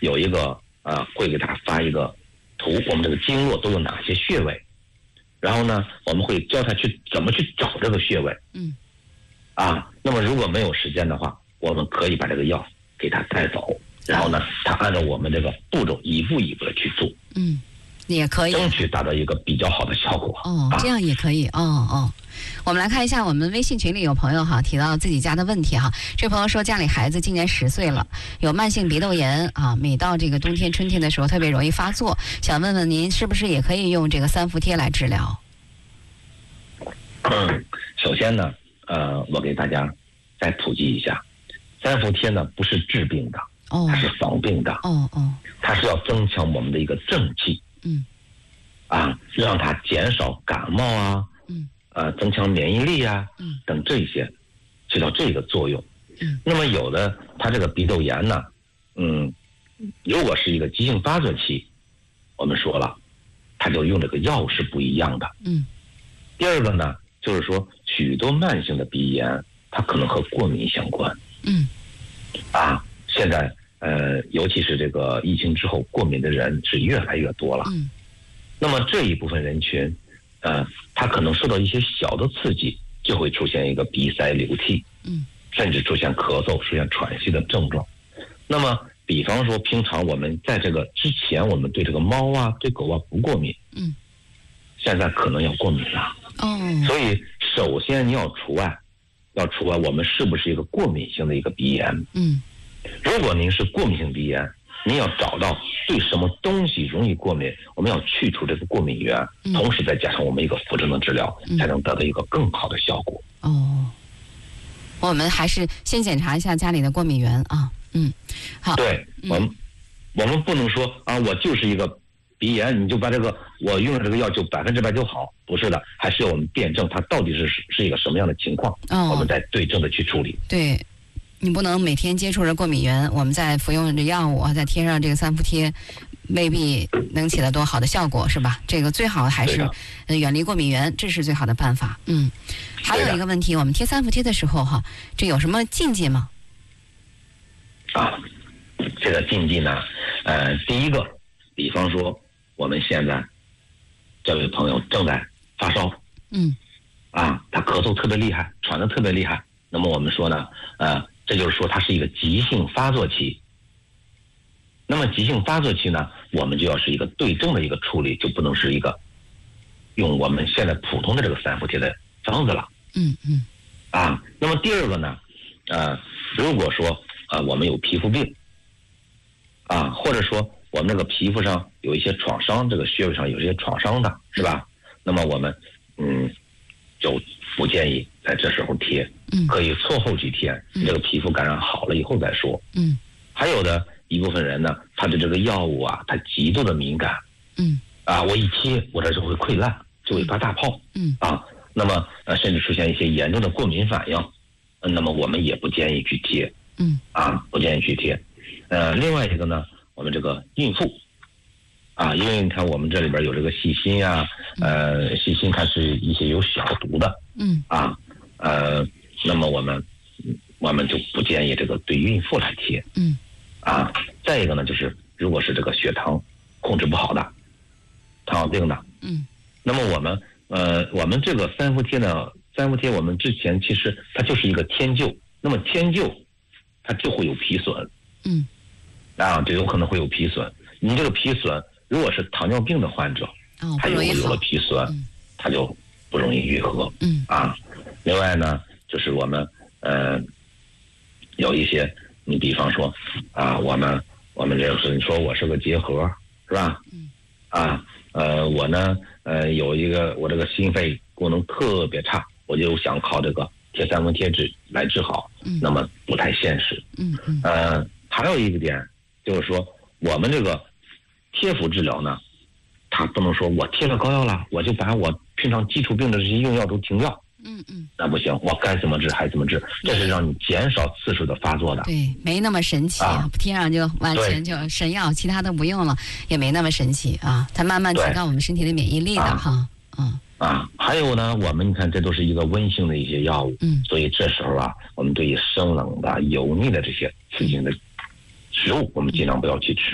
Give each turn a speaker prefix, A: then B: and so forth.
A: 有一个会给他发一个图，我们这个经络都有哪些穴位，然后呢，我们会教他怎么去找这个穴位。那么如果没有时间的话，我们可以把这个药给他带走，然后呢，他按照我们这个步骤一步一步的去做。
B: 也可以
A: 争取达到一个比较好的效果。
B: 这样也可以。我们来看一下，我们微信群里有朋友提到自己家的问题这朋友说，家里孩子今年10岁了，有慢性鼻窦炎每到这个冬天春天的时候特别容易发作，想问问您是不是也可以用这个三伏贴来治疗？
A: 首先呢，我给大家再普及一下，三伏贴呢不是治病的，它是防病的。它是要增强我们的一个正气。让它减少感冒增强免疫力等这些，起到这个作用。那么有的他这个鼻窦炎呢，如果是一个急性发作期，我们说了，他就用这个药是不一样的。第二个呢，就是说许多慢性的鼻炎，它可能和过敏相关。现在尤其是这个疫情之后，过敏的人是越来越多了。那么这一部分人群，他可能受到一些小的刺激，就会出现一个鼻塞流涕，甚至出现咳嗽、出现喘息的症状。那么，比方说，平常我们在这个之前，我们对这个猫对狗不过敏，现在可能要过敏了。所以，首先你要除外我们是不是一个过敏性的一个鼻炎。如果您是过敏性鼻炎，您要找到对什么东西容易过敏，我们要去除这个过敏源，同时再加上我们一个辅助的治疗，才能得到一个更好的效果。
B: 我们还是先检查一下家里的过敏源好。
A: 对，我们不能说我就是一个鼻炎，你就把我用了这个药就100%就好，不是的，还是要我们辩证它到底是一个什么样的情况，我们再对症的去处理。
B: 对。你不能每天接触着过敏源，我们再服用这药物，再贴上这个三伏贴，未必能起到多好的效果，是吧？这个最好还是远离过敏源，这是最好的办法。还有一个问题，我们贴三伏贴的时候这有什么禁忌吗？
A: 这个禁忌呢，第一个，比方说我们现在这位朋友正在发烧，他咳嗽特别厉害，喘得特别厉害，那么我们说呢，这就是说它是一个急性发作期。那么急性发作期呢，我们就要是一个对症的一个处理，就不能是一个用我们现在普通的这个三伏贴的方子了。那么第二个呢，如果说我们有皮肤病或者说我们这个皮肤上有一些创伤，这个穴位上有一些创伤的，是吧？那么我们就不建议在这时候贴，可以错后去贴，这个皮肤感染好了以后再说。还有的一部分人呢，他对这个药物他极度的敏感，我一贴我这就会溃烂，就会发大泡，那么甚至出现一些严重的过敏反应，那么我们也不建议去贴，不建议去贴。另外一个呢，我们这个孕妇因为你看我们这里边有这个细心细心它是一些有小毒的，那么我们就不建议这个对孕妇来贴，再一个呢，就是如果是这个血糖控制不好的，糖尿病的，那么我们这个三伏贴呢，我们之前其实它就是一个天灸，那么天灸它就会有皮损，就有可能会有皮损。你这个皮损，如果是糖尿病的患者，他有了皮损，他就不容易愈合。另外呢，就是我们有一些，你比方说我们这个你说我是个结核，是吧？我呢有一个我这个心肺功能特别差，我就想靠这个贴三伏贴来治好，那么不太现实。还有一个点就是说，我们这个贴敷治疗呢，它不能说我贴了膏药了，我就把我平常基础病的这些用药都停掉。那不行，我该怎么治还怎么治，这是让你减少次数的发作的。
B: 对，没那么神奇，贴上就完全就神药，其他都不用了，也没那么神奇它慢慢提高我们身体的免疫力的
A: 还有呢，我们你看这都是一个温性的一些药物，所以这时候我们对于生冷的、油腻的这些刺激性的食物，我们尽量不要去吃。